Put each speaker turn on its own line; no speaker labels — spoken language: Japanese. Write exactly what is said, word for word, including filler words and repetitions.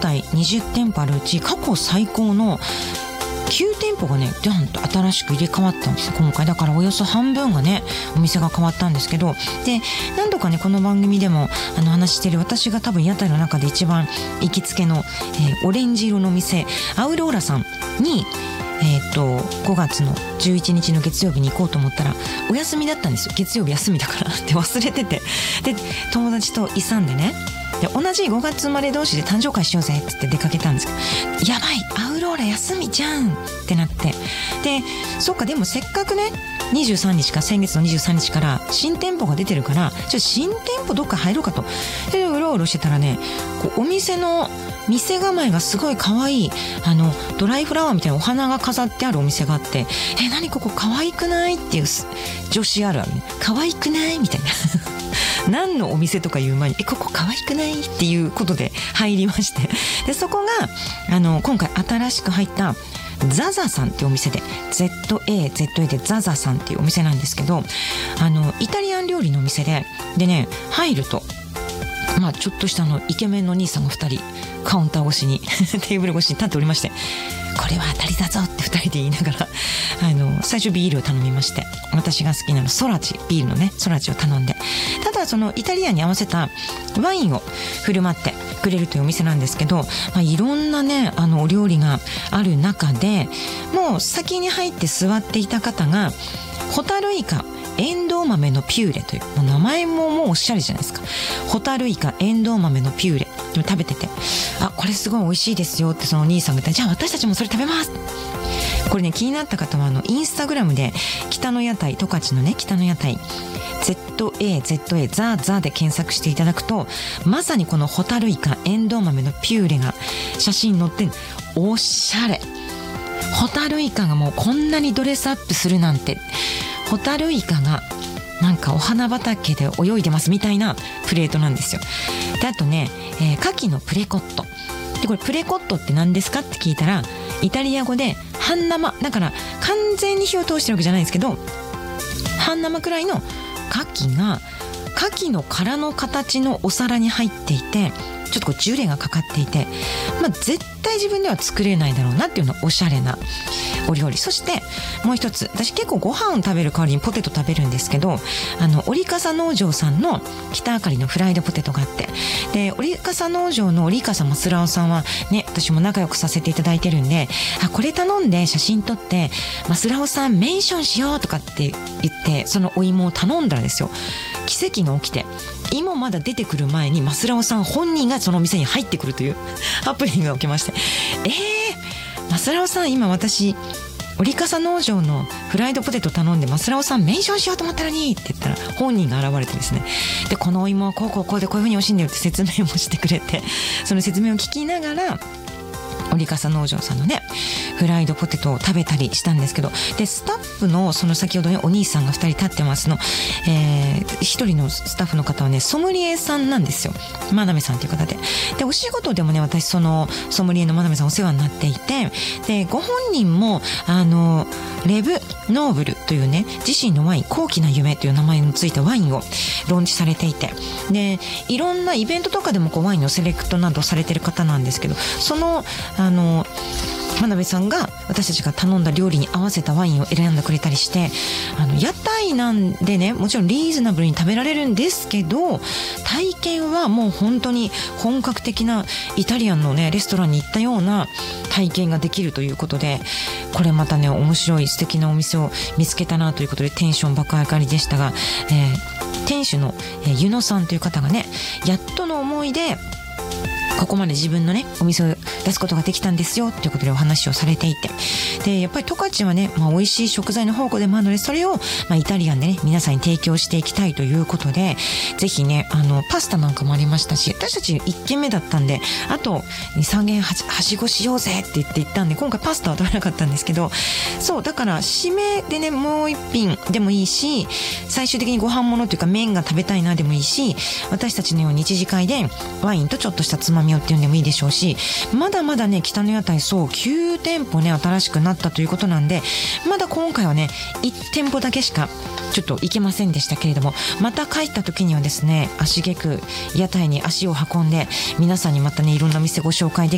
在にじゅってんぽあるうち過去最高のきゅうてんぽがねドンと新しく入れ替わったんですよ今回。だからおよそ半分がねお店が変わったんですけど、で何度かねこの番組でもあの話してる、私が多分屋台の中で一番行きつけの、えー、オレンジ色のお店アウローラさんにえー、とごがつのじゅういちにちの月曜日に行こうと思ったらお休みだったんですよ。月曜日休みだからって忘れてて、で友達と勇んでね、で同じごがつ生まれ同士で誕生会しようぜって言って出かけたんですけど、やばいアウローラ休みじゃんってなって、でそっかでもせっかくねにじゅうさんにちか先月のにじゅうさんにちから新店舗が出てるから、ちょっと新店舗どっか入ろうかと。でうろうろしてたらね、こうお店の店構えがすごい可愛いあのドライフラワーみたいなお花が飾ってあるお店があって、え何ここ可愛くないっていう女子あるあるね、可愛くないみたいな何のお店とか言う前にえここ可愛くないっていうことで入りまして、でそこがあの今回新しく入ったザザさんっていうお店で ゼットエーゼットエー でザザさんっていうお店なんですけど、あのイタリアン料理のお店ででね入るとまあちょっとしたあのイケメンの兄さんがふたりカウンター越しにテーブル越しに立っておりまして、これは当たりだぞってふたりで言いながらあの最初ビールを頼みまして、私が好きなのソラチビールのねソラチを頼んで、ただそのイタリアンに合わせたワインを振る舞ってくれるというお店なんですけど、まあ、いろんなねあのお料理がある中でもう先に入って座っていた方がホタルイカエンドウ豆のピューレという、もう名前ももうおしゃれじゃないですか。ホタルイカエンドウ豆のピューレでも食べてて、あこれすごい美味しいですよってそのお兄さんが言ったら、じゃあ私たちもそれ食べます。これね気になった方はあのインスタグラムで北の屋台十勝のね北の屋台 ゼットエーゼットエー ザザで検索していただくと、まさにこのホタルイカエンドウ豆のピューレが写真載ってる。おしゃれ。ホタルイカがもうこんなにドレスアップするなんて、ホタルイカがなんかお花畑で泳いでますみたいなプレートなんですよ。であとね、えー、牡蠣のプレコットで、これプレコットって何ですかって聞いたらイタリア語で半生だから完全に火を通してるわけじゃないんですけど、半生くらいの牡蠣が牡蠣の殻の形のお皿に入っていて、ちょっとこうジュレがかかっていて、まあ、絶対自分では作れないだろうなっていうのはおしゃれなお料理。そしてもう一つ、私結構ご飯食べる代わりにポテト食べるんですけど、あの折笠農場さんの北あかりのフライドポテトがあって、で折笠農場の折笠マスラオさんはね私も仲良くさせていただいてるんで、あこれ頼んで写真撮ってマスラオさんメンションしようとかって言ってそのお芋を頼んだらですよ、奇跡が起きて芋まだ出てくる前にマスラオさん本人がその店に入ってくるというハプニングが起きまして、えー、マスラオさん今私折笠農場のフライドポテト頼んでマスラオさんメンションしようと思ったのにって言ったら本人が現れてですね、でこのお芋はこうこうこうでこういう風に美味しいんだよって説明もしてくれて、その説明を聞きながら折笠農場さんのねフライドポテトを食べたりしたんですけど、でスタッフのその先ほどねお兄さんがふたり立ってますの、えー、ひとりのスタッフの方はねソムリエさんなんですよ、真鍋さんという方で。でお仕事でもね私そのソムリエの真鍋さんお世話になっていて、でご本人もあのレブノーブルというね自身のワイン高貴な夢という名前のついたワインをローンチされていて、でいろんなイベントとかでもこうワインのセレクトなどされてる方なんですけど、そのあの真鍋さんが私たちが頼んだ料理に合わせたワインを選んでくれたりして、あの屋台なんでねもちろんリーズナブルに食べられるんですけど、体験はもう本当に本格的なイタリアンのねレストランに行ったような体験ができるということで、これまたね面白い素敵なお店を見つけたなということでテンション爆上がりでしたが、えー、店主の、えー、湯野さんという方がねやっとの思いでここまで自分のねお店を出すことができたんですよということでお話をされていて、でやっぱり十勝はね、まあ、美味しい食材の宝庫でもあるので、それを、まあ、イタリアンでね皆さんに提供していきたいということで、ぜひねあのパスタなんかもありましたし、私たちいっけんめだったんであとにさんけんはしごしようぜって言って行ったんで、今回パスタは食べなかったんですけど、そうだから締めでねもう一品でもいいし、最終的にご飯物というか麺が食べたいなでもいいし、私たちのように一次会でワインとちょっとしたつまみっていうんでもいいでしょうし、まだまだね北の屋台そうきゅうてんぽね新しくなったということなんで、まだ今回はねいってんぽだけしかちょっと行けませんでしたけれども、また帰った時にはですね足げく屋台に足を運んで皆さんにまたねいろんな店ご紹介で